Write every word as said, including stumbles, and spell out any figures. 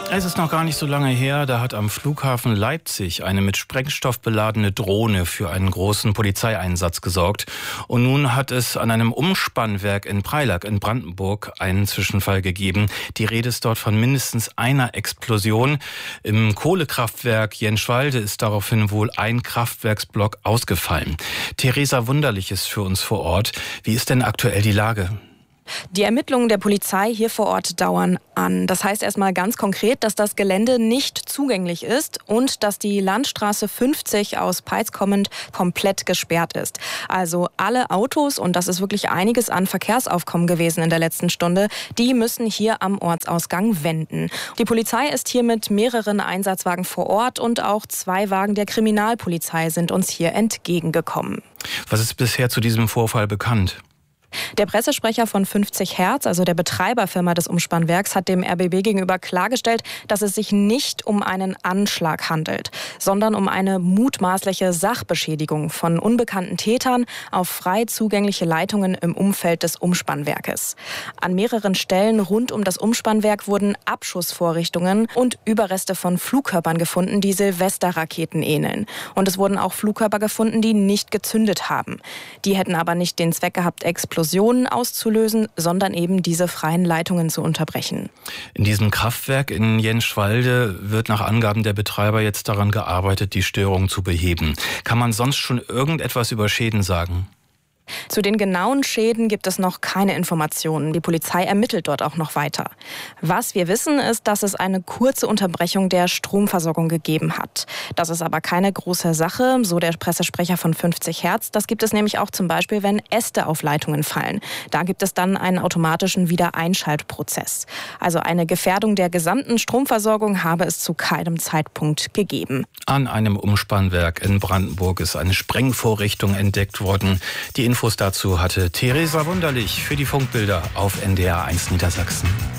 Es ist noch gar nicht so lange her, da hat am Flughafen Leipzig eine mit Sprengstoff beladene Drohne für einen großen Polizeieinsatz gesorgt. Und nun hat es an einem Umspannwerk in Preilack in Brandenburg einen Zwischenfall gegeben. Die Rede ist dort von mindestens einer Explosion. Im Kohlekraftwerk Jenschwalde ist daraufhin wohl ein Kraftwerksblock ausgefallen. Theresa Wunderlich ist für uns vor Ort. Wie ist denn aktuell die Lage? Die Ermittlungen der Polizei hier vor Ort dauern an. Das heißt erstmal ganz konkret, dass das Gelände nicht zugänglich ist und dass die Landstraße fünfzig aus Peitz kommend komplett gesperrt ist. Also alle Autos, und das ist wirklich einiges an Verkehrsaufkommen gewesen in der letzten Stunde, die müssen hier am Ortsausgang wenden. Die Polizei ist hier mit mehreren Einsatzwagen vor Ort und auch zwei Wagen der Kriminalpolizei sind uns hier entgegengekommen. Was ist bisher zu diesem Vorfall bekannt? Der Pressesprecher von fünfzig Hertz, also der Betreiberfirma des Umspannwerks, hat dem R B B gegenüber klargestellt, dass es sich nicht um einen Anschlag handelt, sondern um eine mutmaßliche Sachbeschädigung von unbekannten Tätern auf frei zugängliche Leitungen im Umfeld des Umspannwerkes. An mehreren Stellen rund um das Umspannwerk wurden Abschussvorrichtungen und Überreste von Flugkörpern gefunden, die Silvesterraketen ähneln. Und es wurden auch Flugkörper gefunden, die nicht gezündet haben. Die hätten aber nicht den Zweck gehabt, Explosionen Explosionen auszulösen, sondern eben diese freien Leitungen zu unterbrechen. In diesem Kraftwerk in Jenschwalde wird nach Angaben der Betreiber jetzt daran gearbeitet, die Störung zu beheben. Kann man sonst schon irgendetwas über Schäden sagen? Zu den genauen Schäden gibt es noch keine Informationen. Die Polizei ermittelt dort auch noch weiter. Was wir wissen, ist, dass es eine kurze Unterbrechung der Stromversorgung gegeben hat. Das ist aber keine große Sache, so der Pressesprecher von fünfzig Hertz. Das gibt es nämlich auch zum Beispiel, wenn Äste auf Leitungen fallen. Da gibt es dann einen automatischen Wiedereinschaltprozess. Also eine Gefährdung der gesamten Stromversorgung habe es zu keinem Zeitpunkt gegeben. An einem Umspannwerk in Brandenburg ist eine Sprengvorrichtung entdeckt worden. Die Infos dazu hatte Theresa Wunderlich für die Funkbilder auf N D R eins Niedersachsen.